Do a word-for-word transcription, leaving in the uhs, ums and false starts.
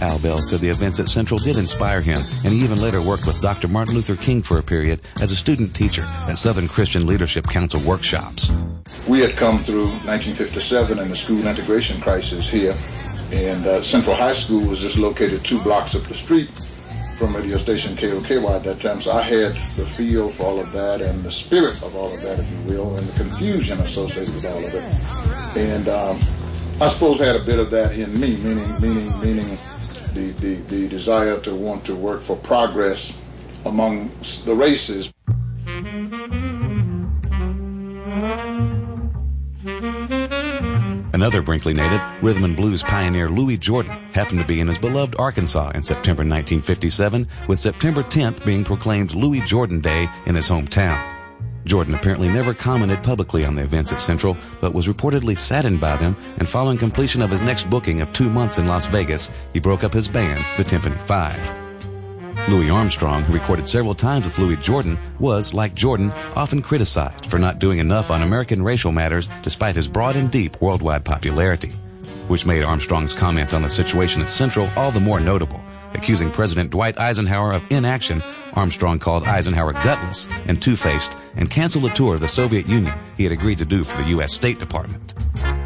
Al Bell said the events at Central did inspire him, and he even later worked with Doctor Martin Luther King for a period as a student teacher at Southern Christian Leadership Council workshops. We had come through nineteen fifty-seven and the school integration crisis here, and uh, Central High School was just located two blocks up the street from radio station K O K Y at that time, so I had the feel for all of that and the spirit of all of that, if you will, and the confusion associated with all of it. And um, I suppose I had a bit of that in me, meaning meaning, meaning the, the, the desire to want to work for progress among the races. Another Brinkley native, rhythm and blues pioneer Louis Jordan, happened to be in his beloved Arkansas in September nineteen fifty-seven, with September tenth being proclaimed Louis Jordan Day in his hometown. Jordan apparently never commented publicly on the events at Central, but was reportedly saddened by them, and following completion of his next booking of two months in Las Vegas, he broke up his band, the Timpani Five. Louis Armstrong, who recorded several times with Louis Jordan, was, like Jordan, often criticized for not doing enough on American racial matters despite his broad and deep worldwide popularity, which made Armstrong's comments on the situation at Central all the more notable. Accusing President Dwight Eisenhower of inaction, Armstrong called Eisenhower gutless and two-faced and canceled a tour of the Soviet Union he had agreed to do for the U S State Department.